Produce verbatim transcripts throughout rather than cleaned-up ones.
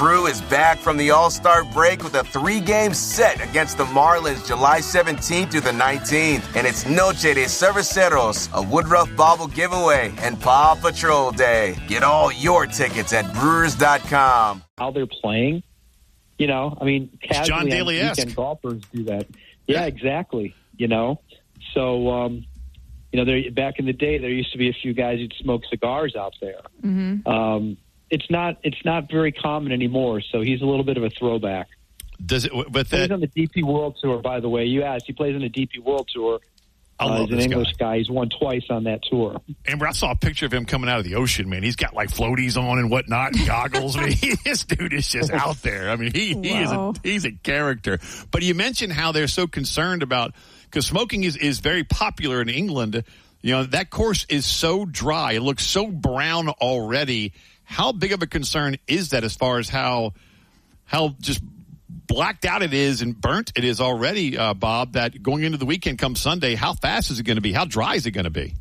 crew is back from the All-Star break with a three-game set against the Marlins July seventeenth through the nineteenth. And it's Noche de Cerveceros, a Woodruff Bobble giveaway, and Paw Patrol Day. Get all your tickets at Brewers dot com. How they're playing, you know, I mean, casually on weekend golfers do that. Yeah, exactly, you know. So, um, you know, there, back in the day, there used to be a few guys who'd smoke cigars out there. Mm-hmm. Um It's not it's not very common anymore, so he's a little bit of a throwback. Does it? But he that, plays on the D P World Tour, by the way. You asked. He plays on the D P World Tour. I uh, love he's an this English guy. guy. He's won twice on that tour. Amber, I saw a picture of him coming out of the ocean, man. He's got like floaties on and whatnot, and goggles. I mean, this dude is just out there. I mean, he, he Wow. is a, he's a character. But you mentioned how they're so concerned about, because smoking is, is very popular in England. You know, that course is so dry. It looks so brown already. How big of a concern is that as far as how how just blacked out it is and burnt it is already, uh, Bob, that going into the weekend come Sunday, how fast is it going to be? How dry is it going to be?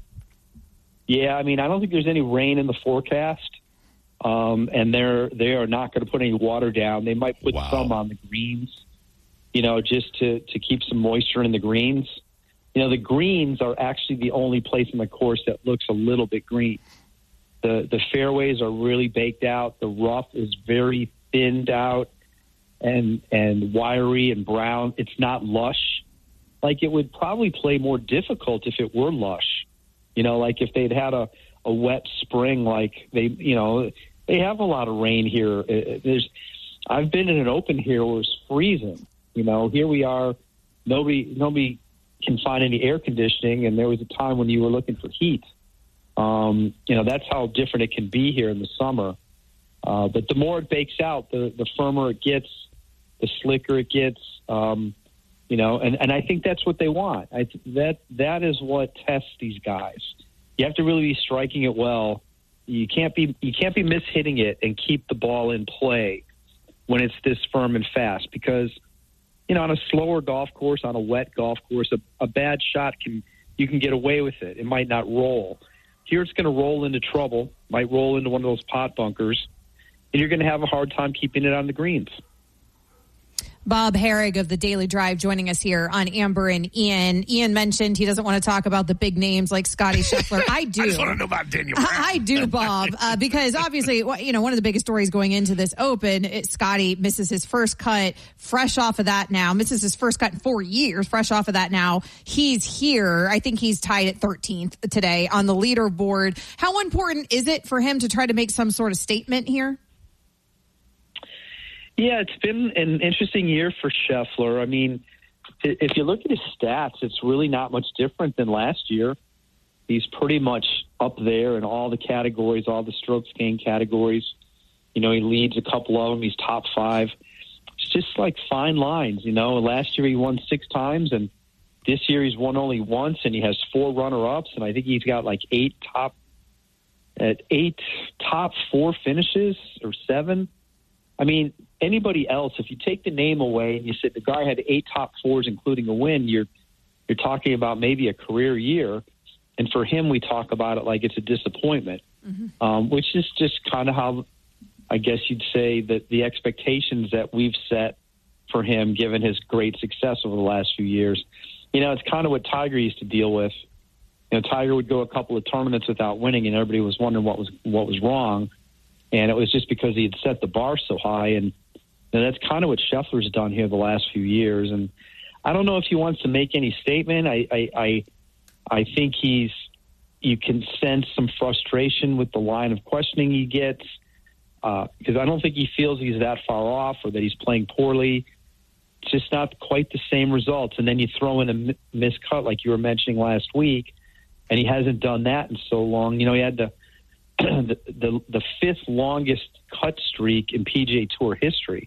Yeah, I mean, I don't think there's any rain in the forecast, um, and they're they are not going to put any water down. They might put Wow. some on the greens, you know, just to, to keep some moisture in the greens. You know, the greens are actually the only place in the course that looks a little bit green. The the fairways are really baked out. The rough is very thinned out and and wiry and brown. It's not lush. Like, it would probably play more difficult if it were lush. You know, like if they'd had a, a wet spring, like they, you know, they have a lot of rain here. There's, I've been in an open here where it's freezing. You know, here we are. Nobody nobody can find any air conditioning, and there was a time when you were looking for heat. Um, you know, that's how different it can be here in the summer. Uh, but the more it bakes out, the, the firmer it gets, the slicker it gets. Um, you know, and, and I think that's what they want. I, that that is what tests these guys. You have to really be striking it well. You can't be you can't be mishitting it and keep the ball in play when it's this firm and fast. Because, you know, on a slower golf course, on a wet golf course, a, a bad shot can you can get away with it. It might not roll. Here it's going to roll into trouble, might roll into one of those pot bunkers, and you're going to have a hard time keeping it on the greens. Bob Herrig of the Daily Drive joining us here on Amber and Ian. Ian mentioned he doesn't want to talk about the big names like Scotty Scheffler. I do. I just want to know about Daniel Brown. I do, Bob, uh, because obviously, you know, one of the biggest stories going into this Open, it, Scotty misses his first cut, fresh off of that now, misses his first cut in four years, fresh off of that now. He's here. I think he's tied at thirteenth today on the leaderboard. How important is it for him to try to make some sort of statement here? Yeah, it's been an interesting year for Scheffler. I mean, if you look at his stats, it's really not much different than last year. He's pretty much up there in all the categories, all the strokes gained categories. You know, he leads a couple of them. He's top five. It's just like fine lines, you know. Last year he won six times, and this year he's won only once, and he has four runner-ups, and I think he's got like eight top at eight top four finishes or seven. I mean, anybody else, if you take the name away and you said the guy had eight top fours, including a win, you're you're talking about maybe a career year. And for him, we talk about it like it's a disappointment, mm-hmm. um, which is just kind of how, I guess you'd say, that the expectations that we've set for him, given his great success over the last few years. You know, it's kind of what Tiger used to deal with. You know, Tiger would go a couple of tournaments without winning, and everybody was wondering what was what was wrong. And it was just because he had set the bar so high. And, and that's kind of what Scheffler's done here the last few years. And I don't know if he wants to make any statement. I I, I, I think he's you can sense some frustration with the line of questioning he gets because uh, I don't think he feels he's that far off or that he's playing poorly. It's just not quite the same results. And then you throw in a miscut like you were mentioning last week, and he hasn't done that in so long. You know, he had the The, the the fifth longest cut streak in P G A Tour history,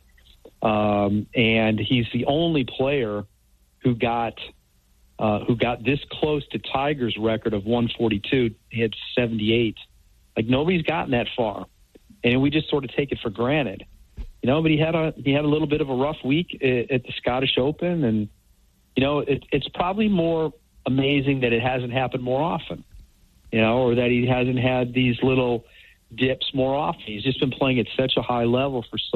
um, and he's the only player who got uh, who got this close to Tiger's record of one forty-two. He had seventy-eight. Like, nobody's gotten that far, and we just sort of take it for granted, you know. But he had a he had a little bit of a rough week at, at the Scottish Open, and you know it, it's probably more amazing that it hasn't happened more often. You know, or that he hasn't had these little dips more often. He's just been playing at such a high level for so